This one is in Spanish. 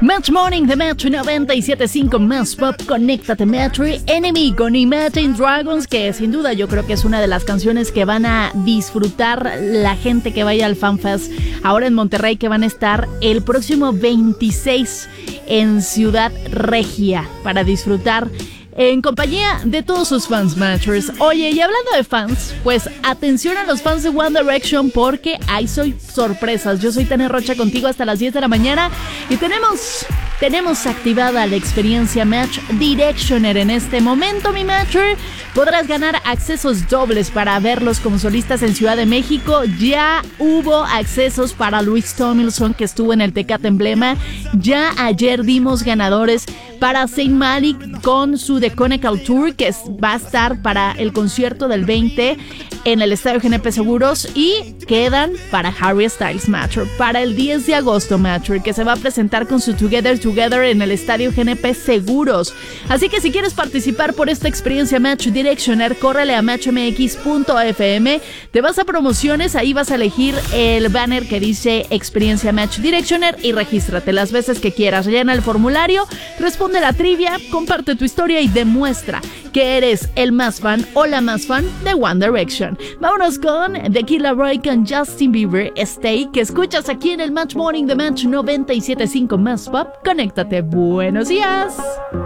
Match Morning de Match 97.5 Más Pop, conéctate Metro, Enemy con Imagine Dragons, que sin duda yo creo que es una de las canciones que van a disfrutar la gente que vaya al FanFest ahora en Monterrey, que van a estar el próximo 26 en Ciudad Regia para disfrutar en compañía de todos sus fans, Matchers. Oye, y hablando de fans, pues atención a los fans de One Direction, porque hay sorpresas. Yo soy Tania Rocha contigo hasta las 10 de la mañana y tenemos activada la experiencia Match Directioner en este momento, mi Matcher. Podrás ganar accesos dobles para verlos como solistas en Ciudad de México. Ya hubo accesos para Louis Tomlinson, que estuvo en el Tecate Emblema. Ya ayer dimos ganadores para Zayn Malik con su The Chronicle Tour, que va a estar para el concierto del 20 en el Estadio GNP Seguros, y quedan para Harry Styles, Matcher, para el 10 de agosto, Matcher, que se va a presentar con su Together en el Estadio GNP Seguros. Así que si quieres participar por esta experiencia Match Directioner, córrele a matchmx.fm, te vas a promociones, ahí vas a elegir el banner que dice experiencia Match Directioner y regístrate las veces que quieras. Llena el formulario, responde la trivia, comparte tu historia y demuestra que eres el más fan o la más fan de One Direction. Vámonos con The Kid Laroi con Justin Bieber, Stay, que escuchas aquí en el Match Morning de Match 97.5 Más Pop. Conéctate, buenos días.